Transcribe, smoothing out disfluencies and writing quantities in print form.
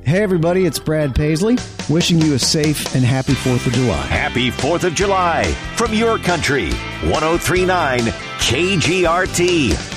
Hey, everybody, it's Brad Paisley, wishing you a safe and happy 4th of July. Happy 4th of July from your country. 103.9 KGRT.